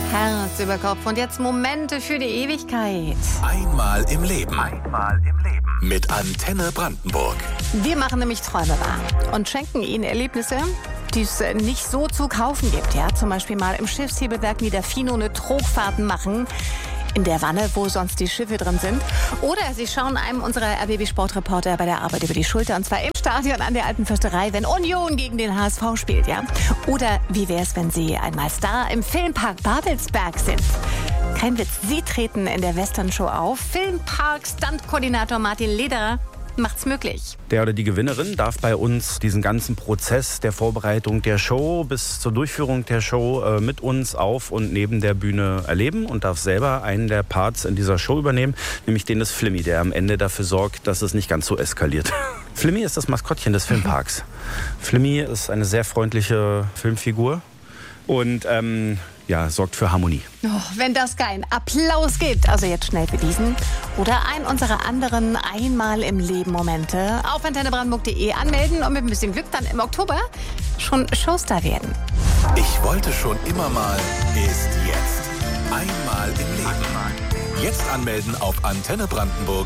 Herz über Kopf und jetzt Momente für die Ewigkeit. Einmal im Leben. Mit Antenne Brandenburg. Wir machen nämlich Träume wahr und schenken Ihnen Erlebnisse, die es nicht so zu kaufen gibt. Ja, zum Beispiel mal im Schiffshebewerk Niederfino eine Trogfahrten machen. In der Wanne, wo sonst die Schiffe drin sind. Oder Sie schauen einem unserer RBB-Sportreporter bei der Arbeit über die Schulter. Und zwar im Stadion an der Alten Försterei, wenn Union gegen den HSV spielt. Ja? Oder wie wäre es, wenn Sie einmal Star im Filmpark Babelsberg sind? Kein Witz, Sie treten in der Western-Show auf. Filmpark-Stunt-Koordinator Martin Lederer macht's möglich. Der oder die Gewinnerin darf bei uns diesen ganzen Prozess der Vorbereitung der Show bis zur Durchführung der Show mit uns auf und neben der Bühne erleben und darf selber einen der Parts in dieser Show übernehmen, nämlich den des Flimmy, der am Ende dafür sorgt, dass es nicht ganz so eskaliert. Flimmy ist das Maskottchen des Filmparks. Flimmy ist eine sehr freundliche Filmfigur und sorgt für Harmonie. Oh, wenn das kein Applaus gibt, also jetzt schnell für diesen oder einen unserer anderen Einmal im Leben Momente auf antennebrandenburg.de anmelden und mit ein bisschen Glück dann im Oktober schon Showstar werden. Ich wollte schon immer mal, ist jetzt. Einmal im Leben. Jetzt anmelden auf antennebrandenburg.de.